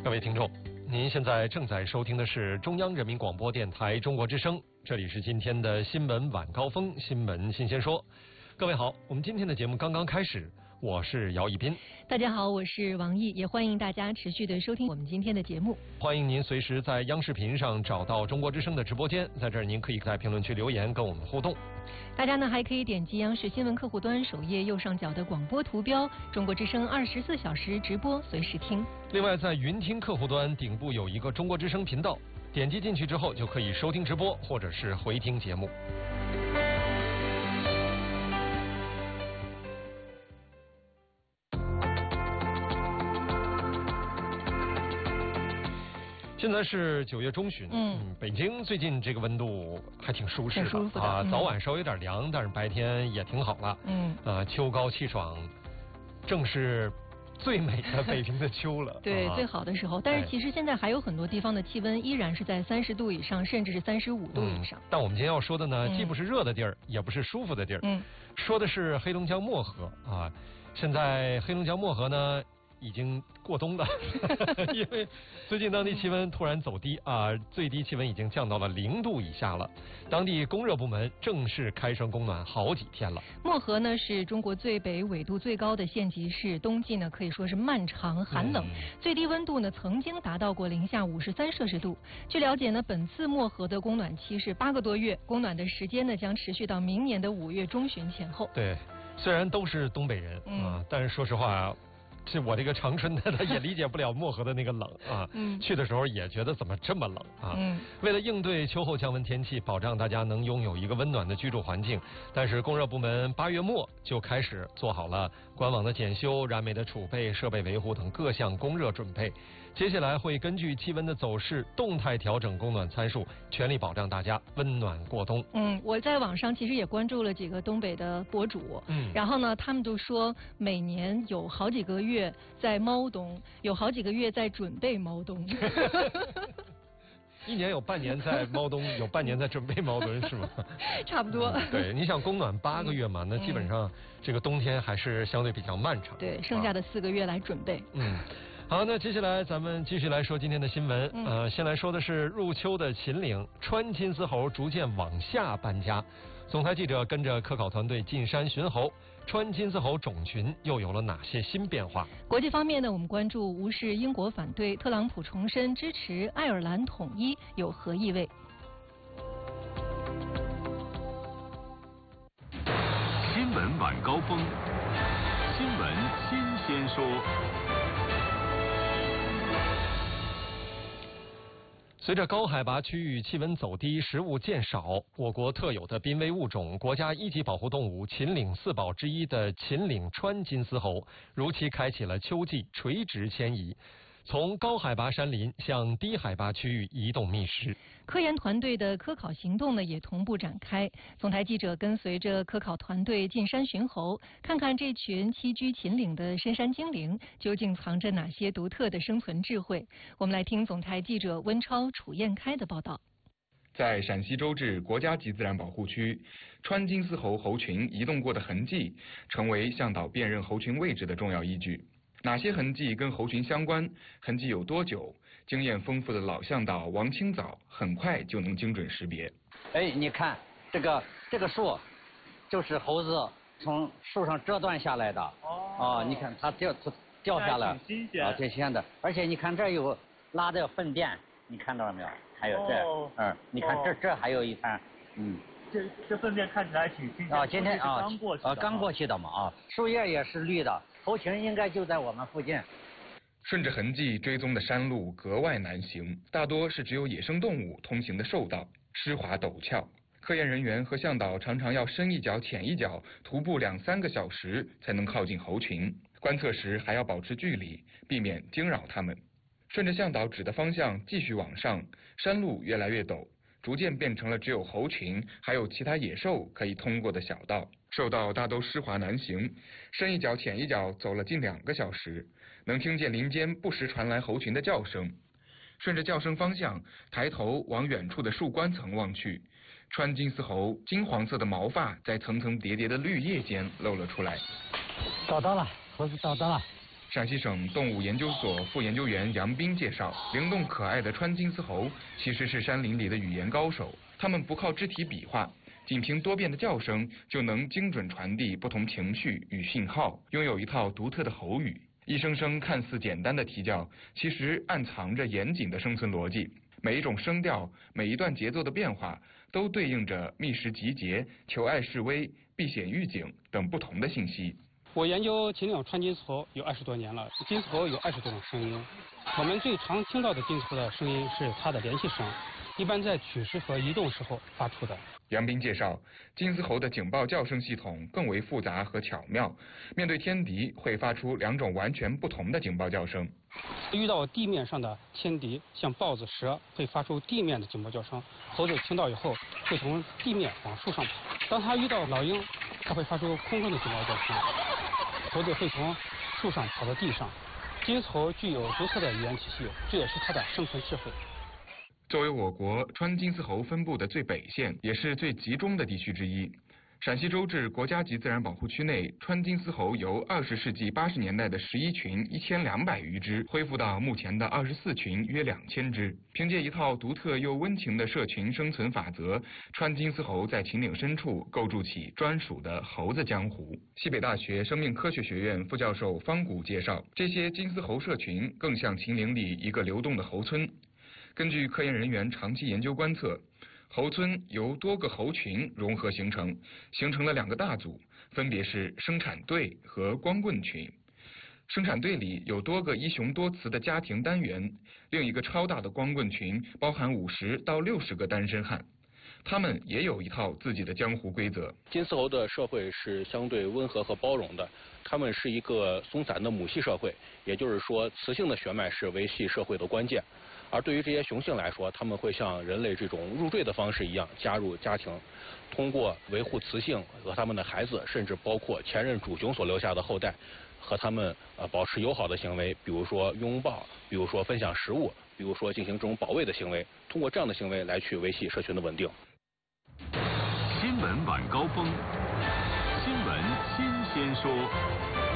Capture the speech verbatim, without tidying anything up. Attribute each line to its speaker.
Speaker 1: 各位听众，您现在正在收听的是中央人民广播电台中国之声，这里是今天的新闻晚高峰，新闻新鲜说。各位好，我们今天的节目刚刚开始，我是姚一斌。
Speaker 2: 大家好，我是王毅，也欢迎大家持续的收听我们今天的节目。
Speaker 1: 欢迎您随时在央视频上找到中国之声的直播间，在这儿您可以在评论区留言跟我们互动。
Speaker 2: 大家呢还可以点击央视新闻客户端首页右上角的广播图标，中国之声二十四小时直播，随时听。
Speaker 1: 另外，在云听客户端顶部有一个中国之声频道，点击进去之后就可以收听直播或者是回听节目。现在是九月中旬，嗯，北京最近这个温度还挺舒适的，
Speaker 2: 舒服的
Speaker 1: 啊，
Speaker 2: 嗯、
Speaker 1: 早晚稍微有点凉，但是白天也挺好了，嗯，啊，秋高气爽，正是最美的北平的秋了，
Speaker 2: 对，
Speaker 1: 啊、
Speaker 2: 最好的时候。但是其实现在还有很多地方的气温依然是在三十度以上，甚至是三十五度以上。
Speaker 1: 嗯、但我们今天要说的呢，
Speaker 2: 嗯、
Speaker 1: 既不是热的地儿，也不是舒服的地儿，
Speaker 2: 嗯，
Speaker 1: 说的是黑龙江漠河啊。现在黑龙江漠河呢，已经过冬了，因为最近当地气温突然走低啊，最低气温已经降到了零度以下了。当地供热部门正式开栓供暖好几天了。
Speaker 2: 漠河呢是中国最北纬度最高的县级市，冬季呢可以说是漫长寒冷，嗯、最低温度呢曾经达到过零下五十三摄氏度。据了解呢，本次漠河的供暖期是八个多月，供暖的时间呢将持续到明年的五月中旬前后。
Speaker 1: 对，虽然都是东北人、嗯、啊，但是说实话。是我这个长春的，他也理解不了漠河的那个冷啊。嗯，去的时候也觉得怎么这么冷啊。嗯，为了应对秋后降温天气，保障大家能拥有一个温暖的居住环境，但是供热部门八月末就开始做好了官网的检修、燃煤的储备、设备维护等各项供热准备。接下来会根据气温的走势动态调整供暖参数，全力保障大家温暖过冬。
Speaker 2: 嗯，我在网上其实也关注了几个东北的博主，嗯，然后呢，他们都说每年有好几个月在猫冬，有好几个月在准备猫冬。
Speaker 1: 一年有半年在猫冬，有半年在准备猫冬，是吗？
Speaker 2: 差不多、嗯。
Speaker 1: 对，你想供暖八个月嘛，那基本上这个冬天还是相对比较漫长。
Speaker 2: 对，剩下的四个月来准备。
Speaker 1: 嗯。好，那接下来咱们继续来说今天的新闻。嗯、呃，先来说的是入秋的秦岭，川金丝猴逐渐往下搬家。总台记者跟着科考团队进山寻猴，川金丝猴种群又有了哪些新变化？
Speaker 2: 国际方面呢，我们关注无视英国反对，特朗普重申支持爱尔兰统一有何意味？
Speaker 3: 新闻晚高峰，新闻新鲜说。
Speaker 1: 随着高海拔区域气温走低，食物渐少，我国特有的濒危物种、国家一级保护动物秦岭四宝之一的秦岭川金丝猴，如期开启了秋季垂直迁移，从高海拔山林向低海拔区域移动觅食。
Speaker 2: 科研团队的科考行动呢也同步展开。总台记者跟随着科考团队进山寻猴，看看这群栖居秦岭的深山精灵究竟藏着哪些独特的生存智慧。我们来听总台记者温超、楚燕开的报道。
Speaker 4: 在陕西周至国家级自然保护区，川金丝猴猴群移动过的痕迹，成为向导辨认猴群位置的重要依据。哪些痕迹跟猴群相关？痕迹有多久？经验丰富的老向导王清早很快就能精准识别。
Speaker 5: 哎，你看这个这个树，就是猴子从树上折断下来的。哦。啊，你看它掉掉下来，
Speaker 6: 挺新鲜
Speaker 5: 啊，挺新鲜的。而且你看这儿有拉的粪便，你看到了没有？还有这，哦、嗯，你看这这还有一滩，嗯。
Speaker 6: 这这粪便看起来挺新鲜。
Speaker 5: 啊，今天啊，
Speaker 6: 刚过去的。
Speaker 5: 啊，刚过去的嘛啊，树叶也是绿的，猴群应该就在我们附近。
Speaker 4: 顺着痕迹追踪的山路格外难行，大多是只有野生动物通行的兽道，湿滑陡峭。科研人员和向导常常要深一脚浅一脚，徒步两三个小时才能靠近猴群。观测时还要保持距离，避免惊扰它们。顺着向导指的方向继续往上，山路越来越陡，逐渐变成了只有猴群还有其他野兽可以通过的小道。兽道大都湿滑难行，深一脚浅一脚走了近两个小时，能听见林间不时传来猴群的叫声。顺着叫声方向，抬头往远处的树冠层望去，川金丝猴金黄色的毛发在层层叠叠的绿叶间露了出来。
Speaker 5: 找到了，猴子找到了。
Speaker 4: 陕西省动物研究所副研究员杨斌介绍，灵动可爱的川金丝猴其实是山林里的语言高手，它们不靠肢体比划，仅凭多变的叫声就能精准传递不同情绪与信号，拥有一套独特的喉语。一声声看似简单的啼叫，其实暗藏着严谨的生存逻辑。每一种声调，每一段节奏的变化，都对应着觅食集结、求爱示威、避险预警等不同的信息。
Speaker 7: 我研究秦岭川金丝猴有二十多年了，金丝猴有二十多种声音。我们最常听到的金丝猴的声音是它的联系声，一般在取食和移动时候发出的。
Speaker 4: 杨斌介绍，金丝猴的警报叫声系统更为复杂和巧妙，面对天敌会发出两种完全不同的警报叫声。
Speaker 7: 遇到地面上的天敌，像豹子、蛇，会发出地面的警报叫声，猴子听到以后会从地面往树上跑。当它遇到老鹰，它会发出空中的警报叫声，猴子会从树上跑到地上。金丝猴具有独特的语言体系，这也是它的生存智慧。
Speaker 4: 作为我国川金丝猴分布的最北线，也是最集中的地区之一，陕西周至国家级自然保护区内，川金丝猴由二十世纪八十年代的十一群一千两百余只，恢复到目前的二十四群约两千只。凭借一套独特又温情的社群生存法则，川金丝猴在秦岭深处构筑起专属的猴子江湖。西北大学生命科学学院副教授方谷介绍，这些金丝猴社群更像秦岭里一个流动的猴村。根据科研人员长期研究观测，猴村由多个猴群融合形成，形成了两个大组，分别是生产队和光棍群。生产队里有多个一雄多雌的家庭单元，另一个超大的光棍群包含五十到六十个单身汉。他们也有一套自己的江湖规则。
Speaker 8: 金丝猴的社会是相对温和和包容的，他们是一个松散的母系社会，也就是说，雌性的血脉是维系社会的关键。而对于这些雄性来说，他们会像人类这种入赘的方式一样加入家庭，通过维护雌性和他们的孩子，甚至包括前任主雄所留下的后代，和他们呃保持友好的行为，比如说拥抱，比如说分享食物，比如说进行这种保卫的行为，通过这样的行为来去维系社群的稳定。
Speaker 3: 新闻晚高峰，新闻新鲜说。